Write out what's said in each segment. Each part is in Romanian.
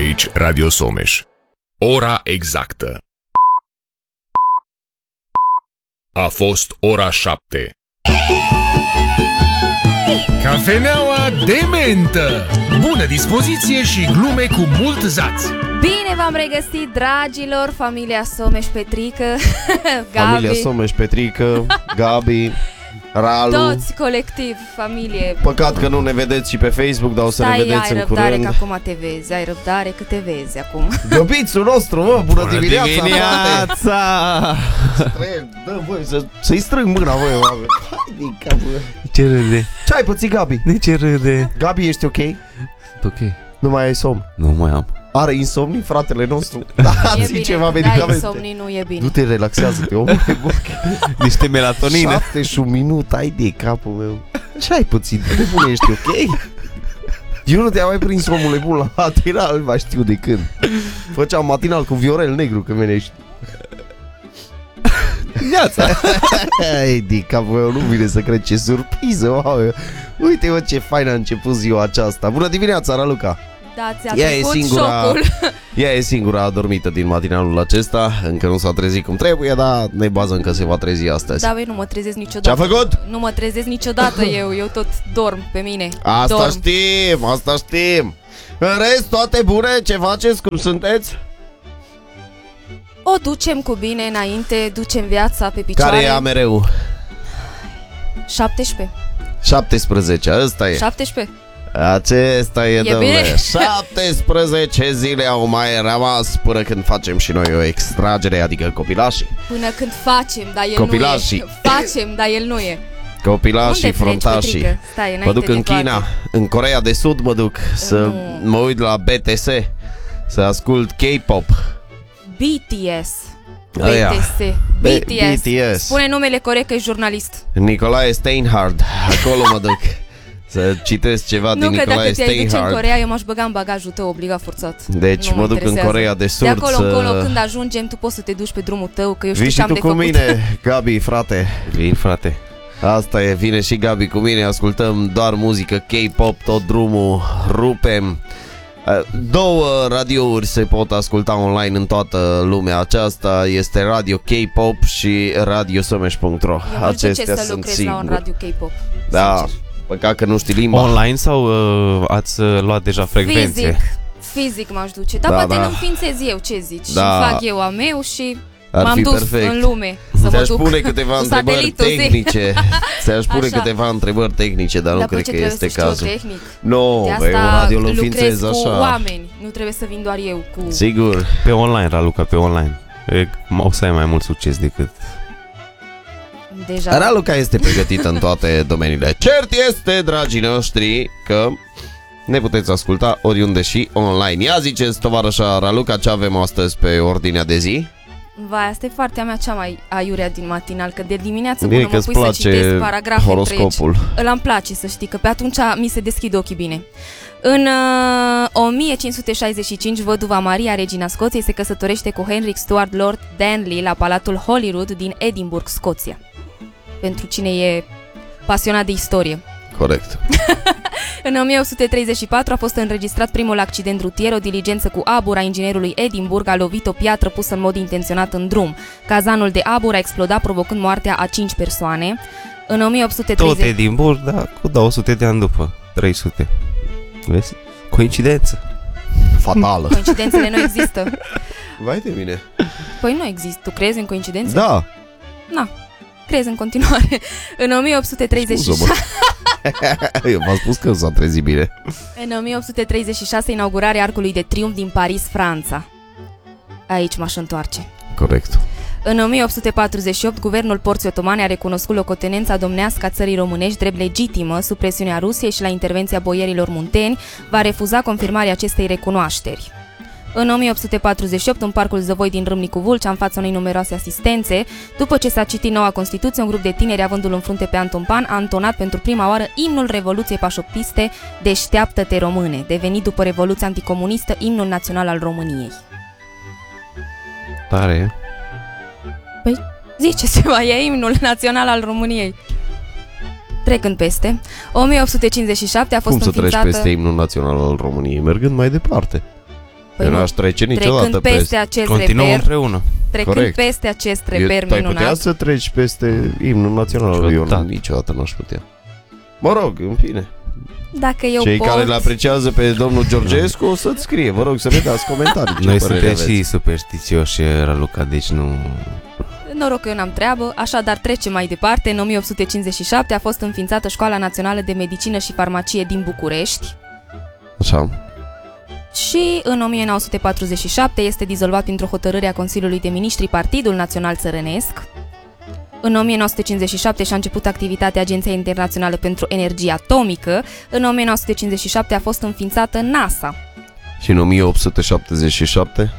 Aici Radio Someș. Ora exactă. A fost ora 7. Cafeneaua de mentă. Bună dispoziție și glume cu mult zaț. Bine v-am regăsit, dragilor, familia Someș-Petrică, Gabi. Familia Someș-Petrică, Gabi, Ralu. Toți colectiv, familie. Păcat că nu ne vedeți și pe Facebook, dar o să ne vedeți în curând. Ai răbdare că acum te vezi, ai răbdare că te vezi acum. Găbițul nostru, mă, bună dimineața! Dimineața! Dă voi să-i strâng mâna, voi, oameni. Hai din capul. Ce râde? Ce ai pățit, Gabi? De ce râde? Gabi, ești ok? Ok. Nu mai ai somn? Nu mai am. Are insomnii, fratele nostru? Dați-i ceva medicamente. Da, insomnii nu e bine. Nu te relaxează-te, omule. Niște melatonină. 7 și un minut, ai de capul meu. Ce ai pățit? De bune, ești ok? Eu nu te-am mai prins, omule bun, la matinal, mai știu de când. Făceam matinal cu Viorel Negru când venești. Viața. Ai de capul meu, nu vine să cred, ce surpriză, oameni. Uite, mă, ce fain a început ziua aceasta. Bună dimineața, Raluca. Da, ți-a trecut șocul. Ea e singura adormită din matinalul acesta. Încă nu s-a trezit cum trebuie, dar ne bazăm că se va trezi astăzi. Da, băi, nu mă trezesc niciodată. Ce-a făcut? Nu mă trezesc niciodată eu tot dorm pe mine. Asta știm. În rest, toate bune? Ce faceți? Cum sunteți? O ducem cu bine înainte, ducem viața pe picioare. Care e AMR-ul? 17. 17, ăsta e. 17. Acesta e, domnule. 17 zile au mai rămas până când facem și noi o extragere, adică copilașii. Până când facem, dar el copilașii. nu e. Facem, dar el nu e. Copilașii, frontașii. Mă duc în China, în Coreea de Sud mă duc să mă uit la BTS, să ascult K-pop. BTS. Aia. BTS. Spune numele corect că e jurnalist. Nicolae Steinhardt. Acolo mă duc să citesc ceva din Nicolae Steinhardt. Nu, că dacă te-ai duce în Coreea, eu m-aș băga în bagajul tău, obligat forțat. Deci mă duc în Coreea de Sud. De acolo încolo, când ajungem, tu poți să te duci pe drumul tău, că eu știu ce am de făcut. Vii și tu cu mine, Gabi, frate. Vin, frate. Asta e, vine și Gabi cu mine. Ascultăm doar muzică K-pop tot drumul, rupem. 2 radiouri se pot asculta online în toată lumea aceasta. Este Radio K-pop și radiosomeș.ro. Acestea să sunt lucrezi singuri. la un radio K-pop. Da, sincer. Păcat că nu știi limba. Online sau ați luat deja frecvențe? Fizic m-aș duce. Dar poate nu înființez eu, ce zici? Da. Și fac eu a meu și Ar m-am fi dus perfect. în lume să mă duc pune câteva cu întrebări satelitul, tehnice. Ți-aș pune Așa. câteva întrebări tehnice, dar nu cred că este cazul. Tehnic. Nu, De un asta radio îl lucrez înființez cu așa. oameni. Nu trebuie să vin doar eu cu... Sigur. Pe online, Raluca, pe online. O să ai mai mult succes decât... Deja. Raluca este pregătită în toate domeniile. Cert este, dragii noștri, că ne puteți asculta oriunde și online. Ia ziceți, tovarășa Raluca, ce avem astăzi pe ordinea de zi? Vai, asta e partea mea cea mai aiurea din matinal, că de dimineață Bine până mă că-ți pui să place citesc paragrafe horoscopul. întregi. Îmi place să știi, că pe atunci mi se deschid ochii bine. În 1565, văduva Maria, regina Scoției, se căsătorește cu Henry Stuart Lord Danley la Palatul Holyrood din Edinburgh, Scoția. Pentru cine e pasionat de istorie. Corect. În 1834 a fost înregistrat primul accident rutier. O diligență cu abur a inginerului Edinburgh a lovit o piatră pusă în mod intenționat în drum. Cazanul de abur a explodat, provocând moartea a 5 persoane. În 1830... Tot Edinburgh, dar cu 200 de ani după. 300. Vezi? Coincidență. Fatală. Coincidențele nu există. Vai de mine. Păi nu există. Tu crezi în coincidențe? Da. Na, crezi în continuare. În 1836... Eu v-am spus că s-a trezit bine. În 1836, inaugurarea Arcului de Triumf din Paris, Franța. Aici m-aș întoarce. Corect. În 1848, guvernul Porții Otomane a recunoscut locotenența domnească a țării românești drept legitimă sub presiunea Rusiei și la intervenția boierilor munteni va refuza confirmarea acestei recunoașteri. În 1848, în parcul Zăvoi din Râmnicu Vâlcea, în fața unei numeroase asistențe, după ce s-a citit noua Constituție, un grup de tineri, avându-l în frunte pe Anton Pan, a întonat pentru prima oară imnul Revoluției Pașoptiste, Deșteaptă-te române, devenit după Revoluția Anticomunistă imnul național al României. Tare. Păi, zice ceva, e imnul național al României. Trecând peste, 1857 a fost Cum să înființată... treci peste imnul național al României, mergând mai departe? Eu n-aș trece niciodată trecând peste acest Continuăm reper, împreună. trecând Corect. peste acest reper Tu ai putea minunat, să treci peste imnul național. Eu niciodată n-aș putea. Mă rog, în fine. dacă eu Cei pot, care îl apreciază pe domnul Georgescu o să-ți scrie. Vă rog să ne dați comentarii. Ce Noi părere suntem aveți. și superstițioși, Raluca, deci nu... noroc că eu n-am treabă, așadar trecem mai departe. În 1857 a fost înființată Școala Națională de Medicină și Farmacie din București Așa. și în 1947 este dizolvat printr-o hotărâre a Consiliului de Ministri Partidul Național Țărănesc. În 1957 și-a început activitatea Agenția Internațională pentru Energie Atomică. În 1957 a fost înființată NASA. Și în 1877?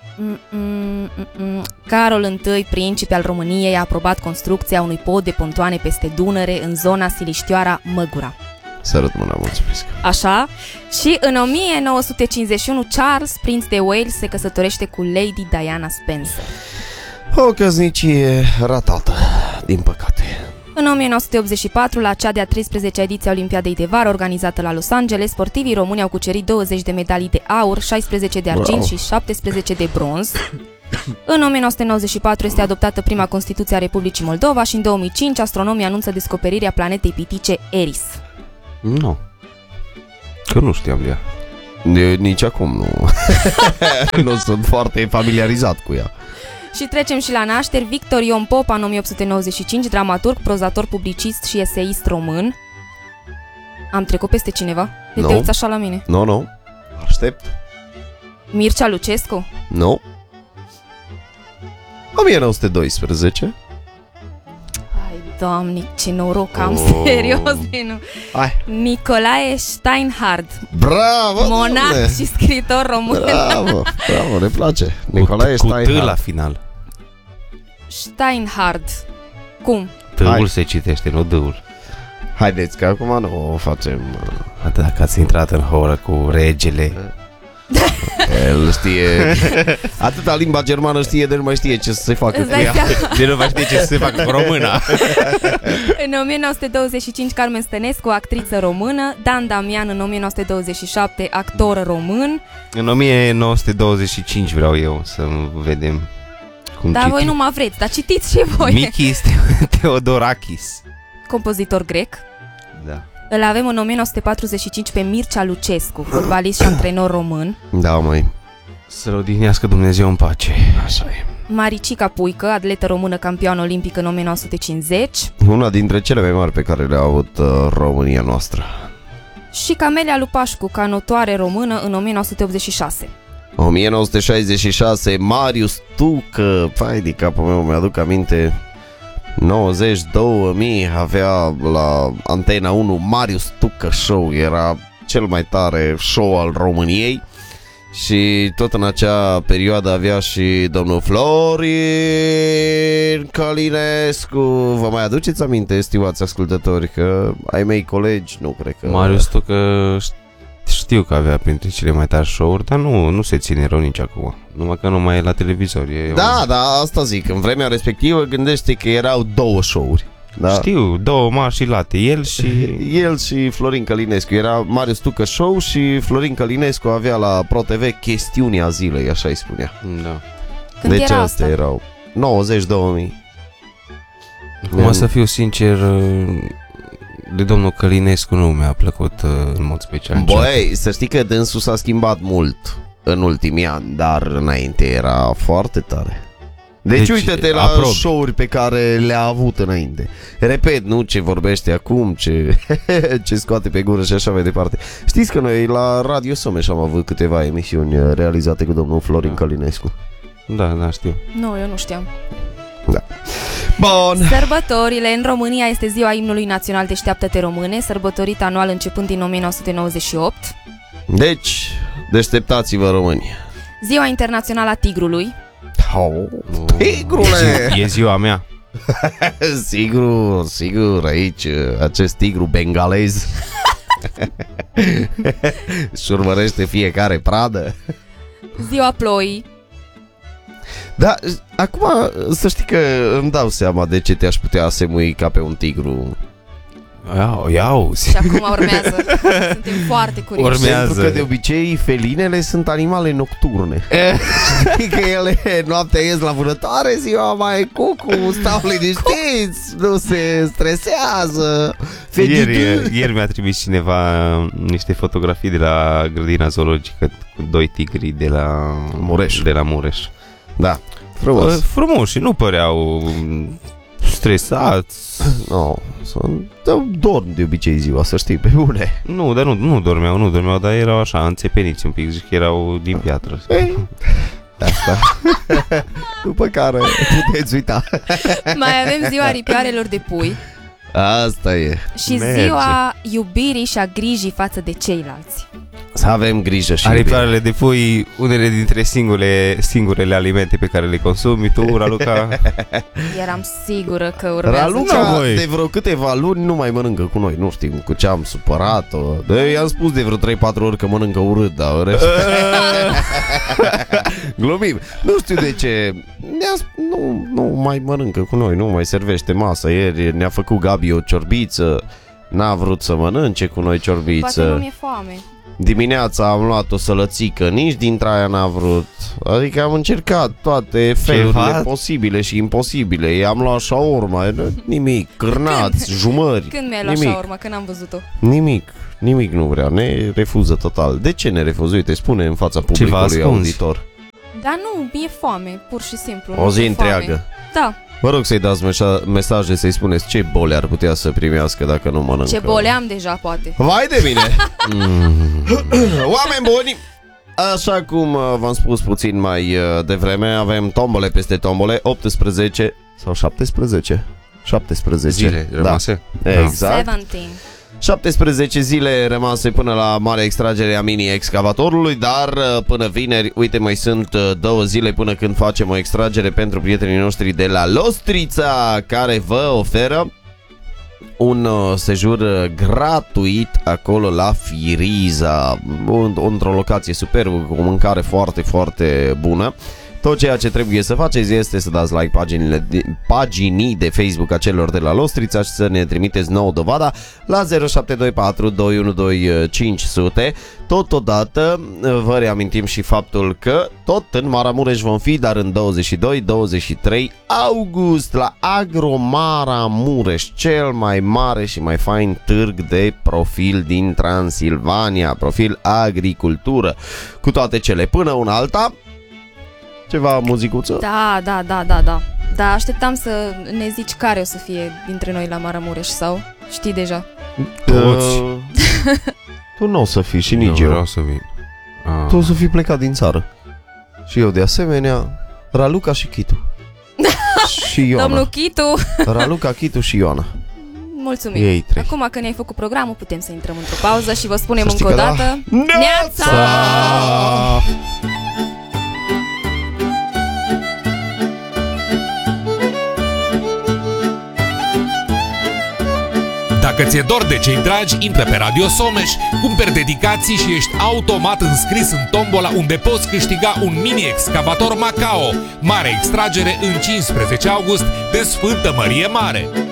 Carol I, principe al României, a aprobat construcția unui pod de pontoane peste Dunăre în zona Siliștioara Măgura. Sărut mâna, mulțumesc. Așa, și în 1951 Charles, prinț de Wales, se căsătorește cu Lady Diana Spencer. O căsnicie ratată, din păcate. În 1984, la cea de-a 13-a ediție a Olimpiadei de Vară, organizată la Los Angeles, sportivii români au cucerit 20 de medalii de aur, 16 de argint și 17 de bronz. În 1994 este adoptată prima Constituție a Republicii Moldova și în 2005 astronomii anunță descoperirea planetei pitice Eris. Nu. Că nu știam de ea. Eu nici acum nu. Nu sunt foarte familiarizat cu ea. Și trecem și la nașteri. Victor Ion Popa, în 1895, dramaturg, prozator, publicist și eseist român. Am trecut peste cineva? De te Nu. uiți așa la mine. Nu. Aștept. Mircea Lucescu? Nu. 1912. Ai, Doamne, ce noroc am, Oh. serios de nu. Hai. Nicolae Steinhard, Bravo, monarh domnule. și scriitor român. Bravo, ne place. Nicolae Cu T la Steinhard. final. Steinhard. Cum? T-ul Hai. se citește, nu D-ul. Haideți că acum nu o facem. Atât dacă ați intrat în horă cu regele. El știe. Atâta limba germană știe, de nu mai știe ce să se facă Îți cu dai ea. seama? De nu mai știe ce să se facă cu româna. În 1925 Carmen Stănescu, actriță română. Dan Damian în 1927, actor român. În 1925 vreau eu să vedem cum Dar citim. voi nu mă vreți, dar citiți și voi. Mikis Theodorakis. Compozitor grec. Da. Îl avem în 1945 pe Mircea Lucescu, fotbalist și antrenor român. Da, măi. Să-l odihnească Dumnezeu în pace. Așa e. Maricica Puică, atletă română, campioană olimpică în 1950. Una dintre cele mai mari pe care le-a avut România noastră. Și Camelia Lupașcu, canotoare română în 1986. 1966, Marius Tucă. Pai de capul meu, mi-aduc aminte. 90-2000 avea la Antena 1 Marius Tucă Show. Era cel mai tare show al României. Și tot în acea perioadă avea și domnul Florin Călinescu. Vă mai aduceți aminte, stimați ascultători, că ai mei colegi, nu cred că... Marius Tucă știu că avea printre cele mai tari show-uri, dar nu se ține rău nici acum. Numai că nu mai e la televizor. Da, asta zic. În vremea respectivă gândește că erau două show-uri. Da? Știu, două mari și late. El și Florin Călinescu. Era Marius Tucă Show și Florin Călinescu avea la ProTV chestiunea zilei, așa îi spunea. Da. Când Deci era astea asta? erau 90-2000. Acum să fiu sincer, de domnul Călinescu nu mi-a plăcut în mod special. Băi, să știi că dânsul s-a schimbat mult în ultimii ani, dar înainte era foarte tare. Deci uite-te la aprob. show-uri pe care le-a avut înainte. Repet, nu ce vorbește acum, ce scoate pe gură și așa mai departe. Știți că noi la Radio Someș am avut câteva emisiuni realizate cu domnul Florin Călinescu. Da, știu. Nu, eu nu știam. Da. Bun. Sărbătorile. În România este ziua imnului național Deșteaptă-te Române, sărbătorită anual începând din 1998. Deci, deșteptați-vă români. Ziua internațională a tigrului. Tigrule! E ziua mea. Sigur, aici acest tigru bengalez își urmărește fiecare pradă. Ziua ploii. Da, acum să știi că îmi dau seama de ce te-aș putea asemui ca pe un tigru. Iau. Și acum urmează. Suntem foarte curioși. Urmează. Pentru că de obicei felinele sunt animale nocturne. Știi că ele noaptea ies la vânătoare, ziua mai e cucu, stau liniștiți, nu se stresează. Ieri mi-a trimis cineva niște fotografii de la grădina zoologică cu 2 tigri de la Mureș. Da, frumos. Frumoși, nu păreau stresați. No, dorm de obicei ziua, să știi, pe bune. Nu, dar nu dormeau, dar erau așa, înțepeniți un pic, zic că erau din piatră. Asta. După care puteți uita. Mai avem ziua aripioarelor de pui Asta e. și ziua iubirii și a grijii față de ceilalți. Să avem grijă și Aripioarele de pui, unele dintre singurele alimente pe care le consumi tu, Raluca. Eram sigură că urmează. Raluca voi. de vreo câteva luni nu mai mănâncă cu noi. Nu știm cu ce am supărat-o. I-am spus de vreo 3-4 ori că mănâncă urât, dar glumim. Nu știu de ce. Nu mai mănâncă cu noi. Nu mai servește masă. Ieri ne-a făcut Gabi o ciorbiță. N-a vrut să mănânce cu noi ciorbiță. Poate nu mi-e foame. Dimineața am luat o sălățică, nici dintre aia n-a vrut. Adică am încercat toate felurile posibile și imposibile. I-am luat shawarma, nimic, cârnați, jumări. Când mi-ai luat shawarma? Când am văzut-o? Nimic nu vrea, ne refuză total. De ce ne refuză? Uite, spune în fața publicului auditor. Dar nu, mi-e foame, pur și simplu. O zi întreagă. Da. Vă rog să-i dați mesaje, să-i spuneți ce boli ar putea să primească dacă nu mănâncă. Ce boli am deja, poate. Vai de mine! Oameni buni! Așa cum v-am spus puțin mai devreme, avem tombole peste tombole, 18 sau 17? 17 zile rămase. Da. Exact. 17. 17 zile rămase până la mare extragere a mini-excavatorului, dar până vineri, uite, mai sunt 2 zile până când facem o extragere pentru prietenii noștri de la Lostrița, care vă oferă un sejur gratuit acolo la Firiza, într-o locație superbă, cu o mâncare foarte, foarte bună. Tot ceea ce trebuie să faceți este să dați like paginii de Facebook a celor de la Lostrița și să ne trimiteți nouă dovada la 0724 212 500. Totodată vă reamintim și faptul că tot în Maramureș vom fi, dar în 22-23 august la Agro Maramureș, cel mai mare și mai fain târg de profil din Transilvania, profil agricultură, cu toate cele până una alta. Ceva muzicuță? Da. Da, așteptam să ne zici care o să fie dintre noi la Maramureș sau știi deja. Tu nu o să fii și nici eu. eu. Vreau să vin. Tu o să fii plecat din țară. Și eu de asemenea, Raluca și Chitu. Și Ioana. Domnul Chitu. Raluca, Chitu și Ioana. Mulțumim. Ei trei. Acum că ne-ai făcut programul, putem să intrăm într-o pauză și vă spunem Să știi încă o că dată. Neața! Dacă ți-e dor de cei dragi, intră pe Radio Someș, cumperi dedicații și ești automat înscris în tombola unde poți câștiga un mini-excavator Macao. Mare extragere în 15 august de Sfântă Mărie Mare.